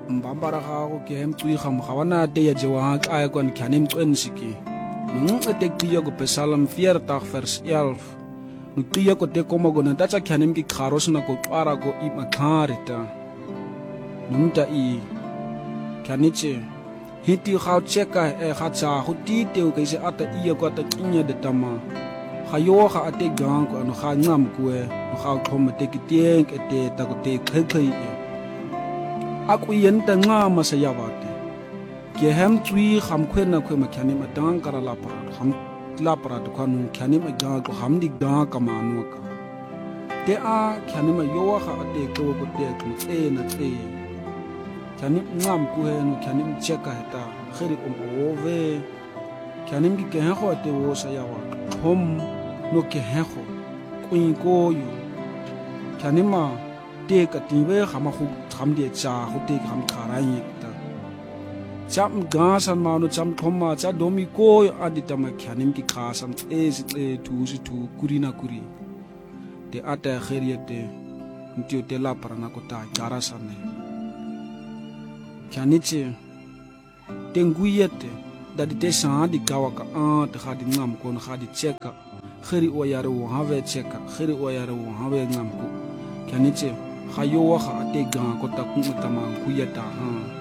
mbambara gago ke hemtswiga mogawana te ya jewa ka kon khanem qensiki te tiya go Psalm 40 vers 11 no tiya ko te koma go ntatsa khanem ki kharos na go qara go I makharita nunta I khaniche hiti ga cheka ga tsa go tite o ke se ata iya ko ata kinya de tama ga yo ga ate gang ko no ga ngam ko no ga khoma te ki tieng ete ta ko te khkhai aku yenta ngama sa yawate ke hem tsui kham khwena khwe makhani matang kara lapa kham lapara to khanu khani ma ga ko ham dik da ka manu ka te a khani ma yo ga ate ko ko te ku tsena tse khani ngam ku he no khani cheka heta khiri ko ove khani mi ke ho te wo sa yawa hom no ke ho kuin ko yo khani ma te ka tiwe khama khu kham de cha khu te kham khara yekta cham ga san ma no cham thoma cha domi ko adita ma khyanim ki khasam si tu si tu kurina kuri te ata kheriete ntio te la parana ko ta jara sane khaniche tenguyete dadi te sa di gawa ka te khadi ngam ko no khadi cheka kheri o yare wo have cheka kheri o yare wo have ngam ko khaniche khayo wa kha te ga ko ta ku ta ma ku ya ta ha